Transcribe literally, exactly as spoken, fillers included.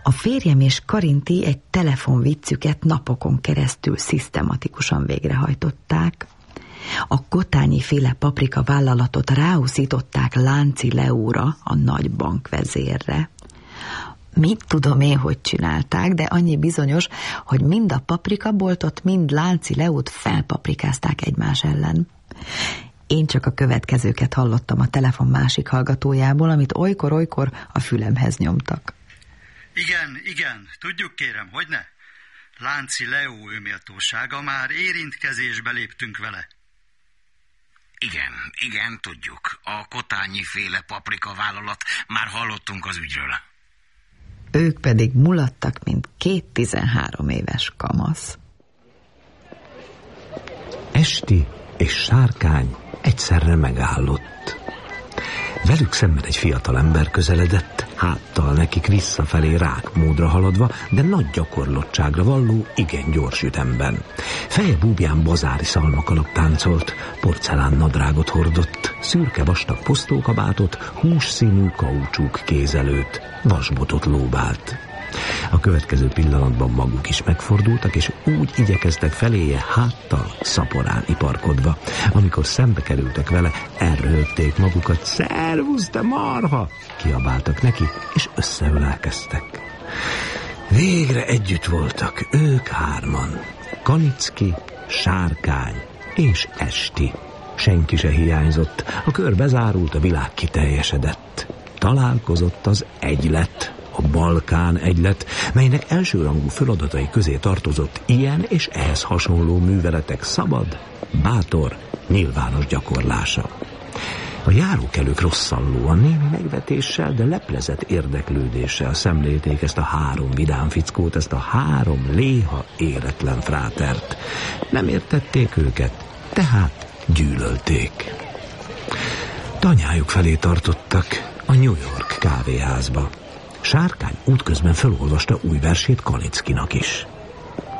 A férjem és Karinti egy telefonviccüket napokon keresztül szisztematikusan végrehajtották. A Kotányi féle paprika vállalatot ráuszították Lánci Leóra, a nagy bankvezérre. Mit tudom én, hogy csinálták, de annyi bizonyos, hogy mind a paprikaboltot, mind Lánci Leót felpaprikázták egymás ellen. Én csak a következőket hallottam a telefon másik hallgatójából, amit olykor-olykor a fülemhez nyomtak. Igen, igen, tudjuk kérem, hogy ne? Lánci Leó őméltósága, már érintkezésbe léptünk vele. Igen, igen, tudjuk. A Kotányi féle paprika vállalat, már hallottunk az ügyről. Ők pedig mulattak, mint két tizenhárom éves kamasz. Esti és Sárkány egyszerre megállott. Velük szemben egy fiatal ember közeledett, háttal nekik visszafelé rákmódra haladva, de nagy gyakorlottságra valló, igen gyors ütemben. Feje búbján bazári szalmakalap táncolt, porcelán nadrágot hordott, szürke vastag posztókabátot, hússzínű kaucsúk kézelőt, vasbotot lóbált. A következő pillanatban maguk is megfordultak, és úgy igyekeztek feléje háttal, szaporán iparkodva. Amikor szembe kerültek vele, elröhögték magukat. Szervusz, te marha! Kiabáltak neki, és összeölelkeztek. Végre együtt voltak, ők hárman. Kanicki, Sárkány és Esti. Senki se hiányzott, a kör bezárult, a világ kiteljesedett. Találkozott az egylet, a Balkán egylet, melynek elsőrangú feladatai közé tartozott ilyen és ehhez hasonló műveletek szabad, bátor, nyilvános gyakorlása. A járókelők rosszallóan, némi megvetéssel, de leplezett érdeklődéssel szemlélték ezt a három vidám fickót, ezt a három léha éretlen frátert. Nem értették őket, tehát gyűlölték. Tanyájuk felé tartottak, a New York kávéházba. Sárkány útközben felolvasta új versét Kanickinak is.